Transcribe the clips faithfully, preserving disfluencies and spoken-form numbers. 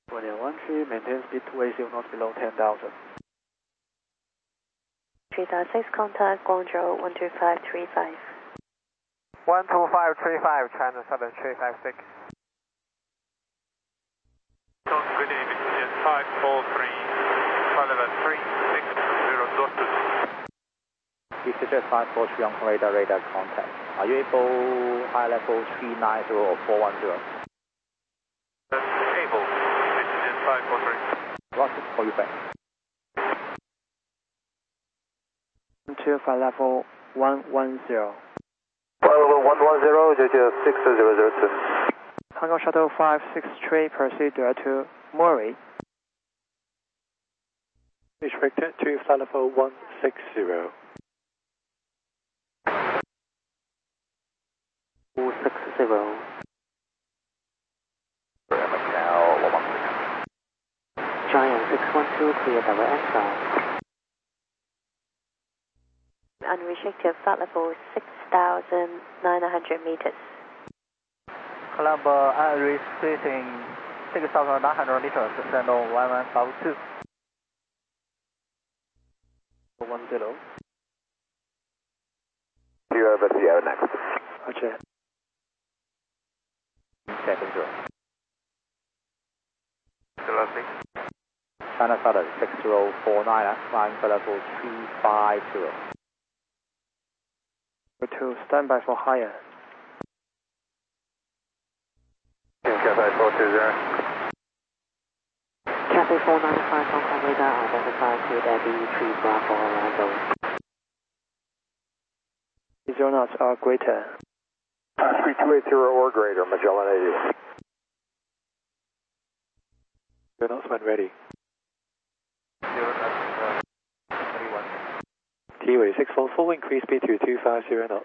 Guangzhou one three, maintain speed two eighty knots below ten thousand. three six, contact Guangzhou one two five three five. one two five three five, China Southern three five six. Good evening, five four three, five eleven three six zero dot two. E C J five four three on radar, radar contact. Are you able high level three nine zero or four one zero? Uh, able, E C J five four three. Roger, call you back. Two five level one one zero. Five level one one zero, J J six zero zero two. Hong Kong Shuttle five six three, proceed direct to Murray. Restricted to flight level one six zero. two six zero. Giant six one two, clear double N. Unrestricted flight level six thousand nine hundred meters. Club uh, restricting six thousand nine hundred meters, send on one one five two. one zero. You have a Sierra next. Roger. Seven zero. Lovely. China Southern six zero four nine, flying for level three five zero. two, standby for higher. Cathay four two zero. Cathay four nine five, Hong Kong radar, identified with Air B three Bravo arrival. Zero knots are greater. Uh, three two eight zero or greater, Magellan eighty. Zero knots when ready. Zero knots, uh, thirty-one. T-way six four four, increase speed to two five zero knots.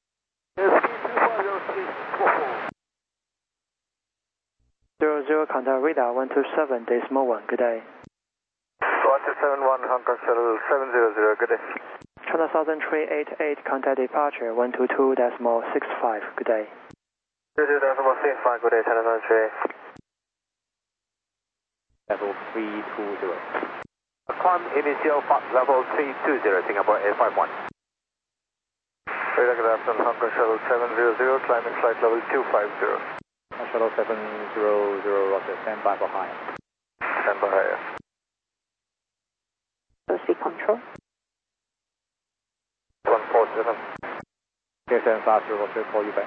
Zero zero, contact radar one two seven, decimal one, good day. one two seven one, Hong Kong Shuttle seven zero zero, good day. China Southern three eight eight, contact departure one two two decimal six five, good day. two two decimal six five, good day, China Southern three eight. Level three two zero. Climb initial level three two zero, Singapore eight five one. Radar, good afternoon, Hong Kong Shuttle seven zero zero, climbing flight level two five zero. Shuttle seven zero zero, Roger, stand by for higher. Stand by higher. Speed control. one four seven. K seven five zero, Roger, call you back.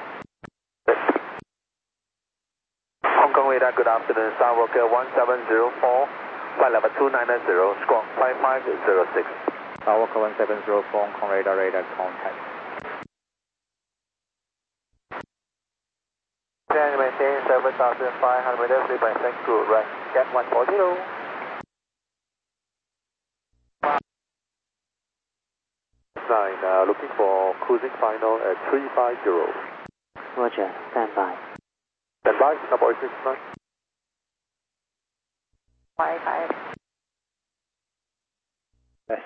Hong Kong radar, good afternoon, Skywalker one seven zero four, flight level two nine zero, squawk five five zero six. Skywalker one seven zero four, Hong Kong radar, radar contact. Can maintain seven thousand five hundred meters, lead by thank you, right, get one four zero. Nine, uh, looking for cruising final at three five zero. Roger, standby. Stand by, Singapore eight six nine. five five. Yes.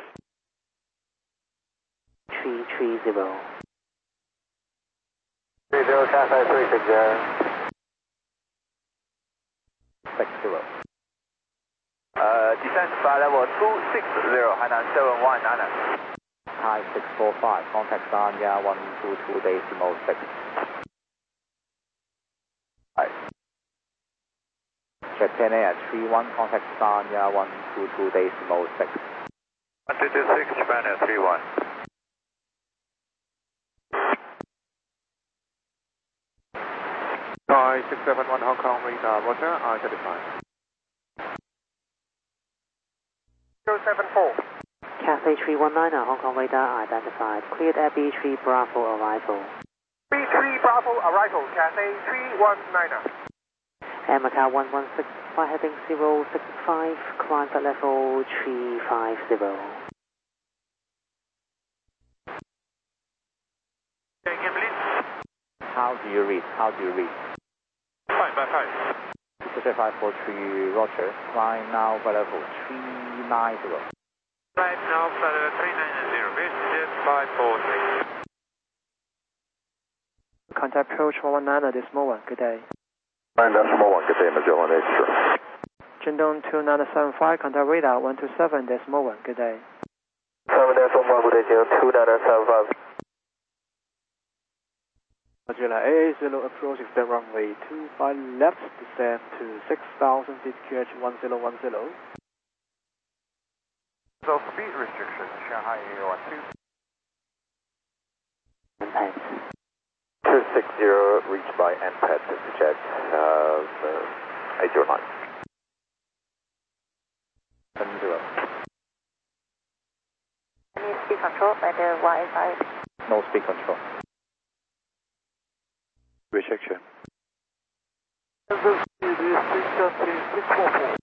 three three zero. three zero, Cathay three six zero. six zero. Uh, descent flight level two six zero, Hainan seven one nine. High six four five, contact Sanya one two two decimal six. Hi. Japan Air three one, contact Sanya one two two decimal six. one two two six, Japan Air three one. Nine six seven one, Hong Kong radar, Roger, I thirty-five. zero seven four. Cathay three one nine, Hong Kong radar identified. Cleared Air B three Bravo arrival. B three Bravo arrival, Cathay three one nine. Air Macau one one six, fly heading zero six five, climb at level three five zero. Again, please. How do you read? How do you read? Five by five. E C J five four three, Roger, flying now for level three nine zero. Right now, flight level three nine zero, E C J five four three. Contact approach one one nine, decimal one, good day. nine decimal one, good day, Magellan eight zero. J Shandong two nine seven five, contact radar one two seven decimal one. Good day. seven decimal one, good day, two nine seven five. Magellan A A zero approach, extend runway two five left, descend to six thousand feet, Q H one zero one zero. So speed restriction, Shanghai A one two. two six zero reached by N P A D, jet uh, eight zero nine. seven zero. Any speed control by the Y side? No speed control. Rejection. This is six four four.